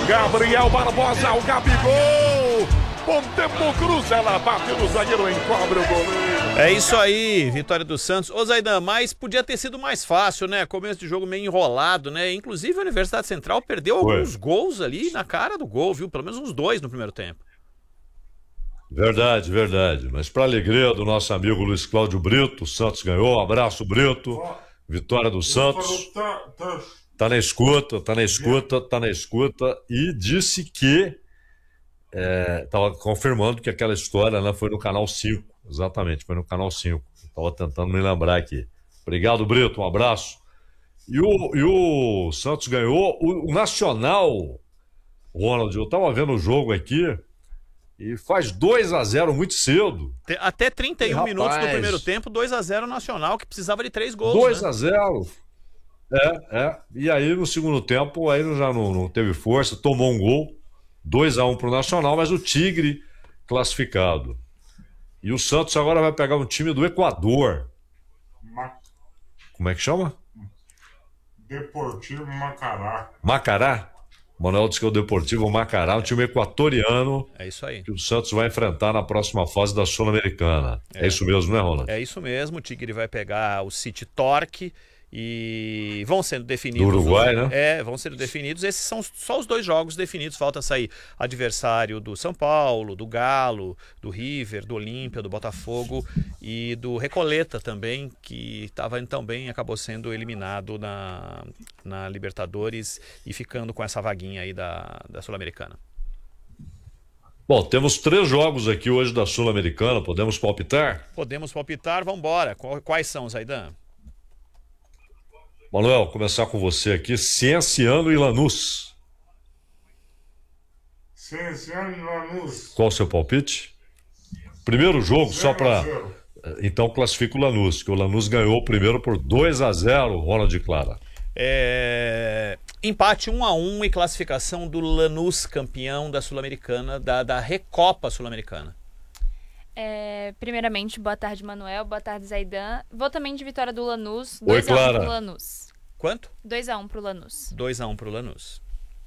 Gabriel Barbosa, o Gabigol. Bom tempo, cruza, ela bate no zagueiro, encobre o goleiro. É isso aí, vitória do Santos. Ô Zaidan, mas podia ter sido mais fácil, né? Começo de jogo meio enrolado, né? Inclusive a Universidade Central perdeu alguns gols ali na cara do gol, viu? Pelo menos uns 2 no primeiro tempo. Verdade, verdade. Mas para alegria do nosso amigo Luiz Cláudio Brito, o Santos ganhou. Abraço, Brito. Vitória do Santos. Tá na escuta, tá na escuta, tá na escuta. E disse que tava confirmando que aquela história, né, foi no Canal 5. Exatamente, foi no Canal 5. Tava tentando me lembrar aqui. Obrigado, Brito, um abraço. E o Santos ganhou. O Nacional, Ronald, eu tava vendo o jogo aqui e faz 2-0 muito cedo. Até 31 minutos do primeiro tempo, 2-0 Nacional, que precisava de 3 gols. 2-0. E aí no segundo tempo, aí já não teve força, tomou um gol. 2-1 pro Nacional, mas o Tigre classificado. E o Santos agora vai pegar um time do Equador. Como é que chama? Deportivo Macará. Macará? O Manuel disse que é o Deportivo Macará, um time equatoriano. É isso aí. Que o Santos vai enfrentar na próxima fase da Sul-Americana. É isso mesmo, né, Ronald? É isso mesmo, o Tigre vai pegar o City Torque e vão sendo definidos. Do Uruguai, né? Vão sendo definidos. Esses são só os 2 jogos definidos. Falta sair adversário do São Paulo, do Galo, do River, do Olímpia, do Botafogo e do Recoleta também, que estava também acabou sendo eliminado na Libertadores e ficando com essa vaguinha aí da Sul-Americana. Bom, temos 3 jogos aqui hoje da Sul-Americana. Podemos palpitar? Podemos palpitar, vamos embora. Quais são, Zaidan? Manuel, começar com você aqui. Cienciano e Lanús. Cienciano e Lanús. Qual o seu palpite? Primeiro jogo, só para... Então classifica o Lanús, que o Lanús ganhou o primeiro por 2-0, Ronald Clara. Empate 1-1 e classificação do Lanús campeão da Sul-Americana, da Recopa Sul-Americana. Primeiramente, boa tarde, Manuel. Boa tarde, Zaidan. Vou também de vitória do Lanús. 2-1 pro Lanús. Quanto? 2-1 pro Lanús. 2-1 pro Lanús.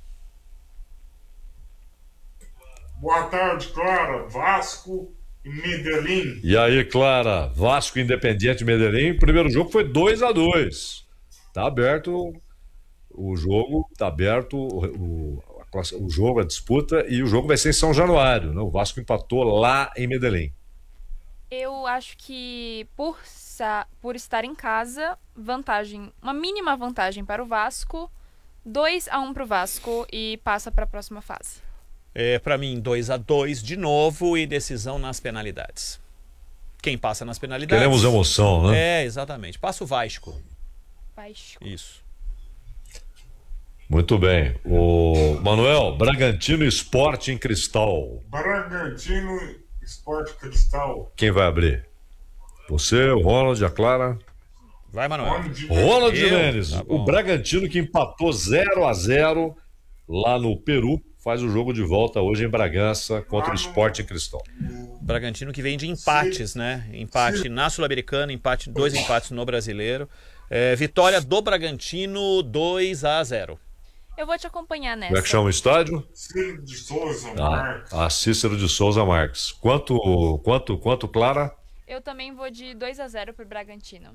Boa tarde, Clara. Vasco e Medellín. E aí, Clara? Vasco Independiente Medellín. Primeiro jogo foi 2-2. Tá aberto o jogo, tá aberto o jogo, a disputa, e o jogo vai ser em São Januário, né? O Vasco empatou lá em Medellín. Eu acho que por estar em casa, uma mínima vantagem para o Vasco, 2-1 para o Vasco e passa para a próxima fase. Para mim, 2-2 de novo e decisão nas penalidades. Quem passa nas penalidades... Queremos emoção, né? Exatamente. Passa o Vasco. Isso. Muito bem. O Manuel, Bragantino Sport Cristal. Bragantino Sport Cristal. Quem vai abrir? Você, o Ronald, a Clara? Vai, Manuel. Ronald Jimenez. Tá o Bragantino que empatou 0-0 lá no Peru, faz o jogo de volta hoje em Bragança contra o Sport Cristal. Bragantino que vem de empates, né? Empate na Sul-Americana, 2 empates no Brasileiro. Vitória do Bragantino 2-0. Eu vou te acompanhar nessa. Como é que chama o estádio? Cícero de Souza Marques. Cícero de Souza Marques. Quanto, Clara? Eu também vou de 2-0 pro Bragantino.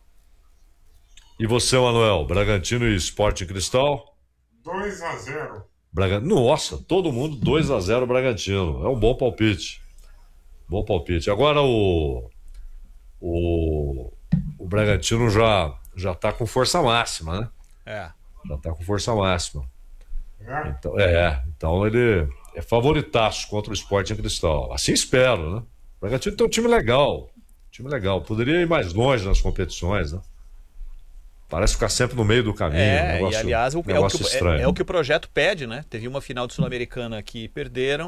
E você, Manuel? Bragantino e Sport Cristal? 2-0. Nossa, todo mundo 2-0 Bragantino. É um bom palpite. Bom palpite. Agora o Bragantino já tá com força máxima, né? Já tá com força máxima. Então ele é favoritaço contra o Sport Cristal. Assim espero, né? O Bragantino tem um time legal. Poderia ir mais longe nas competições, né? Parece ficar sempre no meio do caminho. E aliás, é o que o projeto pede, né? Teve uma final de Sul-Americana que perderam